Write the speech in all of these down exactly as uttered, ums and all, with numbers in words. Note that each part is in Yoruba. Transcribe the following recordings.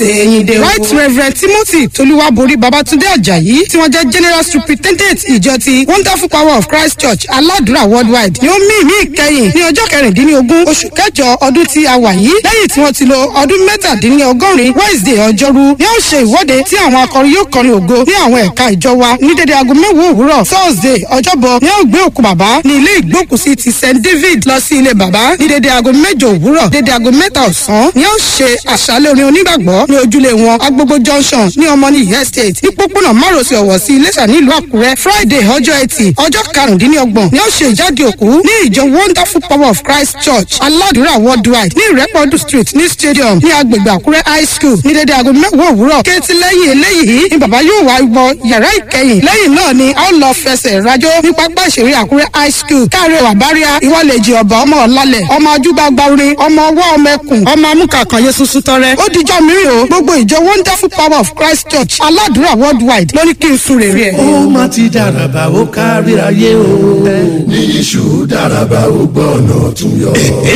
ṣèyìndé o. Right Reverend Timothy Tolúwáborí Babátúndé Àjàyí tí wọ́n jẹ́ General Superintendent ìjọ ti Wonderful Power of Christ Church Aládùúrà Worldwide ni ó mí ìmí ìkẹyìn ní ọjọ́ kẹrìndínlógún oṣù kẹjọ ọdún tí a wà yìí lẹ́yìn tí wọ́n ti lo ọdún mẹ́tàdínlọ́gọ́rin Wednesday ọjọ́rú ni ó ṣe ìwọ́de tí àwọn akọrin yóò kọrin ògo ní àwọn ẹ̀ka ìjọ wa ní dédé aago mẹ́wàá òwúrọ̀ Thursday ọjọ́bọ̀ ni ó gbé òkú bàbá ní ilé ìgbókùsí ti Saint David lọ sí ilé bàbá ní dédé aago mẹ́jọ òwúrọ̀ dédé aago mẹ́ta ọ̀sán ni ó ṣe àṣálẹ́ orin onígbàgbọ́ ní ojúlé wọn Agbogbo Junction ní Ọmọnìyí Estate ní pópónà márosẹ̀ Ọ̀wọ̀ sí Iléṣà nílùú Àkúrẹ́ Friday ọjọ́ ẹtì ọjọ́ karùndínlọ́gbọ̀n ni ó ṣe ìjáde òkú ní ìjọ Wonderful Power of Christ Church Aládùúrà Worldwide ní Ìrẹ́pọ̀dù Street ní Stadium ní agbègbè Àkúrẹ́ High School ní dédé aago mẹ́wàá òwúrọ̀ kéétí lẹ́yìn eléyìí ni bàbá yóò wá wọ yàrá ìkẹyìn lẹ́yìn náà ni a ó lọ fẹsẹ̀ rajó ní pápá ìṣeré Àkúrẹ́ High School káàrẹ̀ wàbáríà ìwọlẹ̀jì ọ̀bà ọmọ ọ̀làlẹ̀ ọmọ ajúbà gbárin ọmọ ọwọ́ ọmọ ẹkùn ọmọ amúkàkànyé sunsun tọrẹ ó dijọ́ mìíràn o gbogbo ìjọ Wonderful Power of Christ Church Aládùúrà Worldwide lóní kí n sun rèrè ẹ̀. ó má ti dàràbà ó kárí ayé o. ní iṣu dàràbà ó gbọ́nà tún yọ.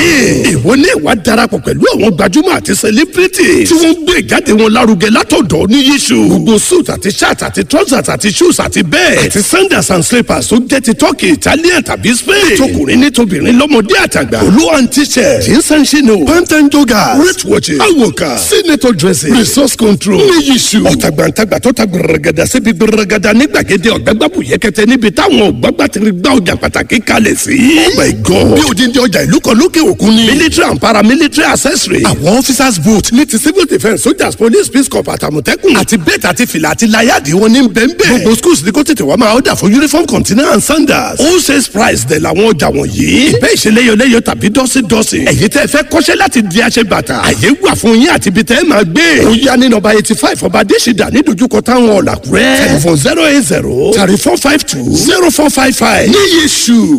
ìwọ ní ìwà darapọ̀ pẹ̀lú àwọn gbajúmọ̀ àti celebrity tí wọ́n ń gbé ìjáde wọn lárugẹ látọ̀dọ̀ ní yíṣu. gbogbo suit àti shirt àti trousers àti shoes àti bẹ́ẹ̀ àti sandals and slippers tó jẹ́ ti turkey italian tàbí spain. tọkùnrin ní tobìnrin lọ́mọdé àtàgbà. olú and t-shirt jeans and chino pant and joggers wrist watches awoka senator dressing resource control ní yíṣu. ọ̀tàgbàǹtàgbà tó ta gbẹrẹgẹdà síbi gbẹrẹgẹdà ní gbàgede ọ̀gbẹ́gbàbù yẹkẹtẹ níbi táwọn ọ̀gbàgbà ti gbá ọjà pàtàkì kalẹ̀ sí. oh my god bí odindi ọjà ìlú kan lókè òkun ni. military and paramilitary accessory. àwọn officers boot ní ti civil defence soldiers police peace corps àtàmọ̀tẹ́kùn àti bẹ́ẹ̀tì àti fìlà àti láyàdì wọn ní bẹ́ẹ̀nbẹ́ẹ̀. gbogbo schools ní kó tètè wá máa ọ̀dà fún uniform container and sandals. all sales price dẹ̀ làwọn ọjà wọ̀nyí. ìbẹ́ ìṣeléyọléyọ tàbí dọ́sídọ́sí. ẹ̀yin tẹ́ fẹ́ kọ́ṣẹ́ láti di aṣẹ bàtà. àyè wà fún yín àti ibi tẹ́ máa gbé. ó yá ní nọ́mbà eighty five ọba adésìdá ní dojúkọ táwọn ọ̀làkúrẹ́. telephone zero eight zero thirty four five two zero four five five. ní yéṣu.